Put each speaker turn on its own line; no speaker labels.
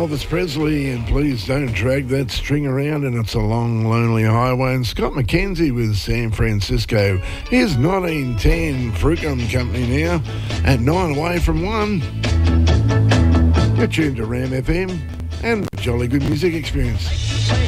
Elvis Presley and Please Don't Drag That String Around, and It's a Long Lonely Highway. And Scott McKenzie with San Francisco. Here's 1910 Fruitgum Company now at 9 away from 1. You're tuned to Ram FM and Jolly Good Music Experience.